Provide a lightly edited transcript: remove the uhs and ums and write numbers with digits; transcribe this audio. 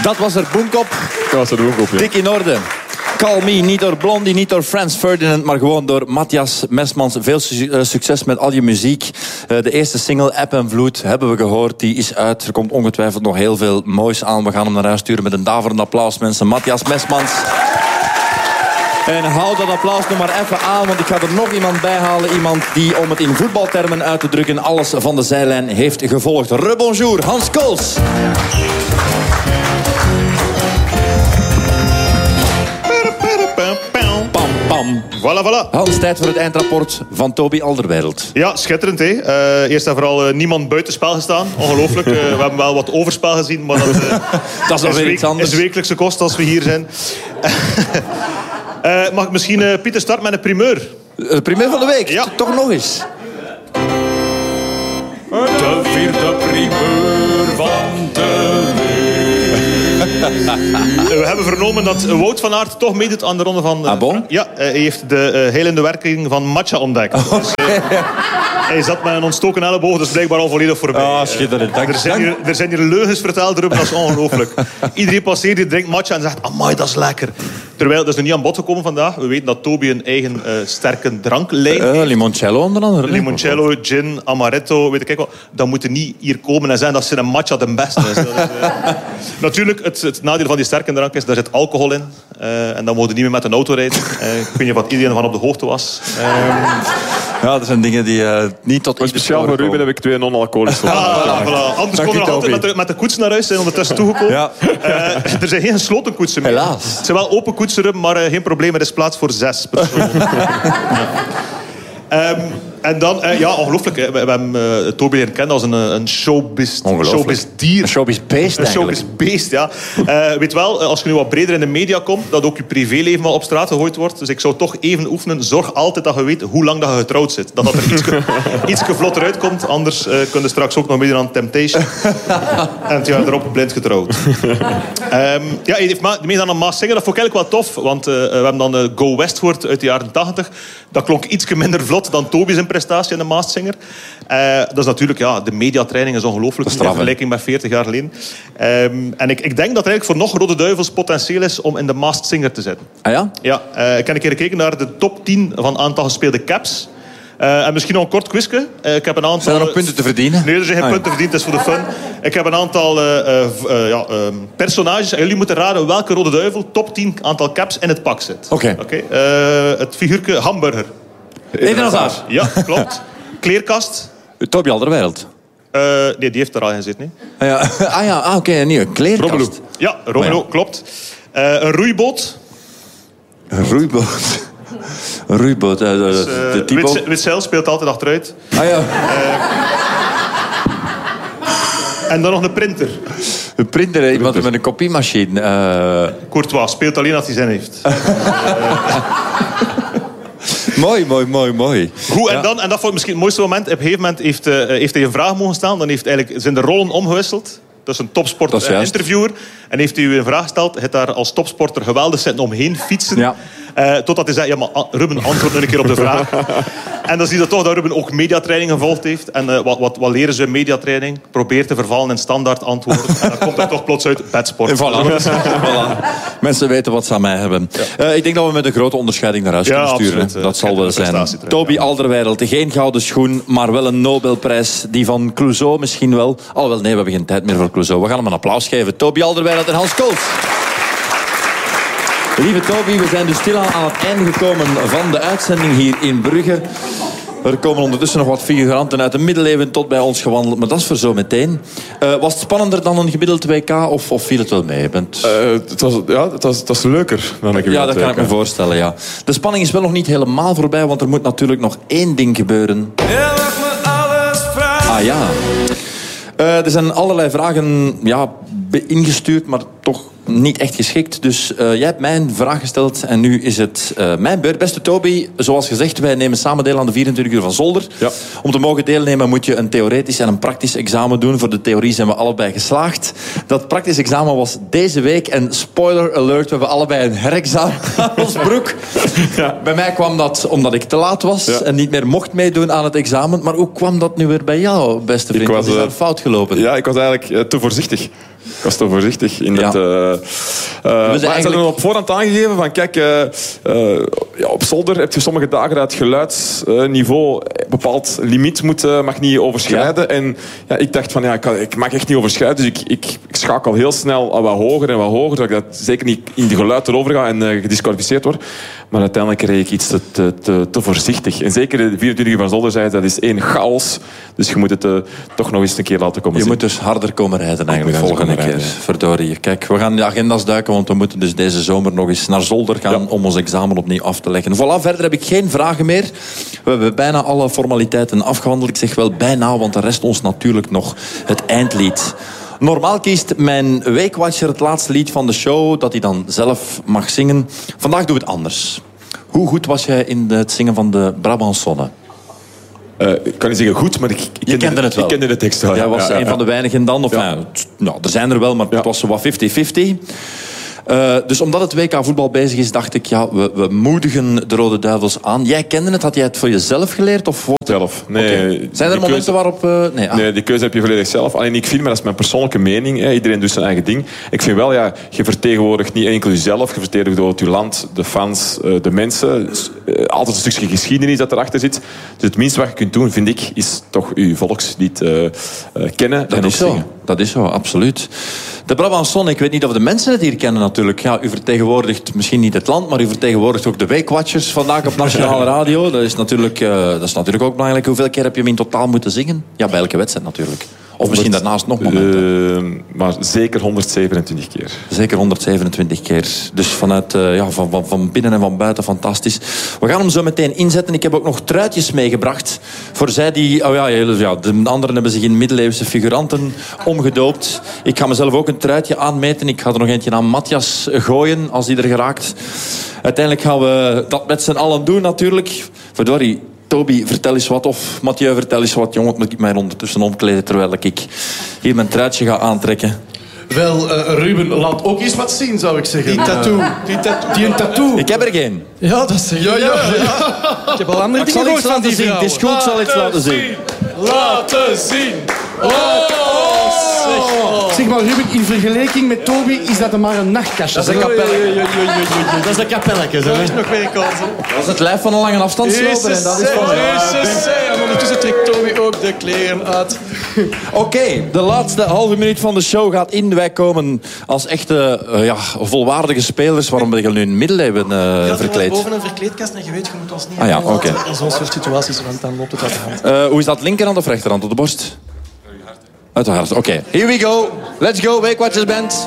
Dat was er Boomkop. Dat was er Boomkop, ja. Dik in orde. Call Me, niet door Blondie, niet door Frans Ferdinand, maar gewoon door Matthias Mesmans. Veel succes met al je muziek. De eerste single, App en Vloed, hebben we gehoord. Die is uit. Er komt ongetwijfeld nog heel veel moois aan. We gaan hem naar huis sturen met een daverend applaus, mensen. Matthias Mesmans. En hou dat applaus nog maar even aan, want ik ga er nog iemand bij halen. Iemand die, om het in voetbaltermen uit te drukken, alles van de zijlijn heeft gevolgd. Rebonjour, Hans Kools. Voilà, voilà. Hans, tijd voor het eindrapport van Toby Alderweireld. Ja, schitterend, hè. Eerst en vooral niemand buitenspel gestaan. Ongelooflijk. We hebben wel wat overspel gezien, maar dat is nog weer iets anders. Is wekelijkse kost als we hier zijn. Mag ik misschien Pieter starten met een primeur? De primeur van de week? Ja. Toch nog eens. De vierde primeur van de week. We hebben vernomen dat Wout van Aert toch meedoet aan de ronde van... Ah bon? Ja, hij heeft de helende werking van matcha ontdekt. Okay. Dus, hij zat met een ontstoken elleboog, dus blijkbaar al volledig voorbij. Ah, schitterend. Er zijn hier leugens verteld erover, dat is ongelooflijk. Iedereen passeert, die drinkt matcha en zegt, amai, dat is lekker. Terwijl, dat is nog niet aan bod gekomen vandaag. We weten dat Toby een eigen sterke dranklijn heeft. Limoncello onder andere. Limoncello, gin, amaretto, weet ik wat. Dan moeten niet hier komen en zeggen dat ze een matcha de beste is. Dat is natuurlijk, het nadeel van die sterke drank is, daar zit alcohol in. En dan mogen we niet meer met een auto rijden. Ik weet niet of iedereen van op de hoogte was. Ja, dat zijn dingen die niet tot... Maar speciaal voor Ruben heb ik 2 non-alcoholische. Voilà. Anders kon er altijd met de koets naar huis, zijn ondertussen toegekomen. Ja. Er zijn geen gesloten koetsen meer. Helaas. Het zijn wel open koetsen, maar geen probleem. Er is plaats voor 6 personen. En dan, ja, ongelooflijk. We hebben Toby leren kennen als een showbiz-dier. Een showbiz-beest Een showbiz-beest, ja. Weet wel, als je nu wat breder in de media komt, dat ook je privéleven wel op straat gegooid wordt. Dus ik zou toch even oefenen. Zorg altijd dat je weet hoe lang dat je getrouwd zit. Dat er iets vlotter uitkomt. Anders kun je straks ook nog meedoen aan Temptation. En het jaar erop blind getrouwd. Ja, hij heeft meegedaan aan Masked Singer. Dat vond ik eigenlijk wel tof. Want we hebben dan Go Westward uit de jaren 80. Dat klonk iets minder vlot dan Toby's prestatie in de Masked Singer. Dat is natuurlijk, ja, de mediatraining is ongelooflijk in vergelijking met 40 jaar geleden. En ik denk dat er eigenlijk voor nog Rode Duivels potentieel is om in de Masked Singer te zitten. Ah ja? Ja, ik heb een keer gekeken naar de top 10 van aantal gespeelde caps. En misschien nog een kort quizje. Ik heb een aantal... Zijn er nog punten te verdienen? Nee, er zijn geen punten verdiend, het is voor de fun. Ik heb een aantal personages. En jullie moeten raden welke Rode Duivel top 10 aantal caps in het pak zit. Oké. Het figuurke hamburger. Eden Hazard. Ja, klopt. Kleerkast. Toby Alderweireld. Nee, die heeft er al in zitten. Oké, een nieuwe kleerkast. Romelu. Ja, Romelu, klopt. Een roeiboot. Een roeiboot. Een roeiboot. De typo. Witzel speelt altijd achteruit. Ah ja. En dan nog een printer. Een printer, iemand met een kopiemachine. Courtois speelt alleen als hij zin heeft. Mooi. Goed, en dat vond ik misschien het mooiste moment. Op een gegeven moment heeft hij een vraag mogen stellen. Dan zijn de rollen omgewisseld. Dat is een topsporter-interviewer. En heeft hij u een vraag gesteld. Hij heeft daar als topsporter geweldig zitten omheen fietsen. Ja. Totdat hij zei, ja, maar Ruben, antwoord nu een keer op de vraag. En dan zie je toch dat Ruben ook mediatraining gevolgd heeft. En wat leren ze in mediatraining? Probeer te vervallen in standaard antwoorden. En dan komt er toch plots uit bedsport. Voilà. Mensen weten wat ze aan mij hebben. Ja. Ik denk dat we met een grote onderscheiding naar huis kunnen sturen. Absoluut. Dat zal wel zijn. Toby Alderweireld, geen gouden schoen, maar wel een Nobelprijs. Die van Clouseau misschien wel. Alhoewel, nee, we hebben geen tijd meer voor Clouseau. We gaan hem een applaus geven. Toby Alderweireld en Hans Kools. Lieve Toby, we zijn dus stilaan aan het einde gekomen van de uitzending hier in Brugge. Er komen ondertussen nog wat figuranten uit de middeleeuwen tot bij ons gewandeld, maar dat is voor zo meteen. Was het spannender dan een gemiddeld WK of viel het wel mee? Het was leuker dan een gemiddeld WK. Ja, dat kan ik me voorstellen, ja. De spanning is wel nog niet helemaal voorbij, want er moet natuurlijk nog één ding gebeuren. Ah ja. Er zijn allerlei vragen ingestuurd, maar toch niet echt geschikt. Dus jij hebt mij een vraag gesteld en nu is het mijn beurt. Beste Toby, zoals gezegd, wij nemen samen deel aan de 24 uur van Zolder. Ja. Om te mogen deelnemen moet je een theoretisch en een praktisch examen doen. Voor de theorie zijn we allebei geslaagd. Dat praktisch examen was deze week en spoiler alert, we hebben allebei een herexamen aan ons broek. Ja. Bij mij kwam dat omdat ik te laat was en niet meer mocht meedoen aan het examen. Maar hoe kwam dat nu weer bij jou, beste vriend? Wat is daar fout gelopen? Ja, ik was eigenlijk te voorzichtig. Ik was toch voorzichtig. In dat, maar ze hadden op voorhand aangegeven van kijk, op zolder heb je sommige dagen dat het geluidsniveau een bepaald limiet mag niet overschrijden. Ja. En ik dacht van ik mag echt niet overschrijden. Dus ik schakel heel snel wat hoger en wat hoger. Dat ik dat zeker niet in de geluid erover ga en gedisqualificeerd word. Maar uiteindelijk reed ik iets te voorzichtig. En zeker de 24 uur van zolder zei dat is één chaos. Dus je moet het toch nog eens een keer laten komen zien. Je moet dus harder komen rijden eigenlijk volgende keer. Verdorie. Kijk, we gaan in de agenda's duiken, want we moeten dus deze zomer nog eens naar zolder gaan om ons examen opnieuw af te leggen. Voilà, verder heb ik geen vragen meer. We hebben bijna alle formaliteiten afgehandeld. Ik zeg wel bijna, want er rest ons natuurlijk nog het eindlied. Normaal kiest mijn weekwatcher het laatste lied van de show, dat hij dan zelf mag zingen. Vandaag doen we het anders. Hoe goed was jij in het zingen van de Brabançonne? Ik kan niet zeggen goed, maar ik kende het wel. Ik kende de tekst wel. Jij was een van de weinigen dan. Of, er zijn er wel, maar het was zo wat 50-50. Dus omdat het WK voetbal bezig is, dacht ik, we moedigen de Rode Duivels aan. Jij kende het, had jij het voor jezelf geleerd? Of voor... Zelf, nee. Okay. Zijn er momenten waarop... Nee, die keuze heb je volledig zelf. Alleen ik vind, maar dat is mijn persoonlijke mening, iedereen doet zijn eigen ding. Ik vind wel, je vertegenwoordigt niet enkel jezelf, je vertegenwoordigt je land, de fans, de mensen. Dus, altijd een stukje geschiedenis dat erachter zit. Dus het minste wat je kunt doen, vind ik, is toch je volkslied kennen en ook zingen. Dat is zo, absoluut. De Brabançonne, ik weet niet of de mensen het hier kennen natuurlijk. Ja, u vertegenwoordigt misschien niet het land, maar u vertegenwoordigt ook de weekwatchers vandaag op Nationale Radio. Dat is natuurlijk ook belangrijk. Hoeveel keer heb je hem in totaal moeten zingen? Ja, bij elke wedstrijd natuurlijk. Of misschien daarnaast nog momenten. Maar zeker 127 keer. Zeker 127 keer. Dus vanuit, van binnen en van buiten fantastisch. We gaan hem zo meteen inzetten. Ik heb ook nog truitjes meegebracht. Voor zij die... de anderen hebben zich in middeleeuwse figuranten omgedoopt. Ik ga mezelf ook een truitje aanmeten. Ik ga er nog eentje aan Matthias gooien, als die er geraakt. Uiteindelijk gaan we dat met z'n allen doen natuurlijk. Verdorie. Toby, vertel eens wat. Of Mathieu, vertel eens wat. Jongen, moet ik mij ondertussen omkleden terwijl ik hier mijn truitje ga aantrekken. Wel, Ruben, laat ook eens wat zien, zou ik zeggen. Die tattoo. Ik heb er geen. Ja, dat is... Ja. Ik heb al andere dingen gehoord van die vrouw. Het is goed, ik zal iets laten zien. Laten zien. Zeg maar, Ruben, in vergelijking met Toby is dat maar een nachtkastje. Dat is een kapelletje. Dat is een kapelletje. Dat is nog weer kans. Dat is het lijf van een lange afstandsloper. En dat is van... En ondertussen trekt Toby ook de kleren uit. Oké, de laatste halve minuut van de show gaat in. Wij komen als echte volwaardige spelers. Waarom ben je nu in middeleeuwen verkleed? Boven een verkleedkast en je weet, je moet ons niet in zo'n soort situaties, want dan loopt het uit de hand. Hoe is dat, linkerhand of rechterhand op de borst? Uit de hart. Oké, here we go. Let's go, Weekwatchers Band.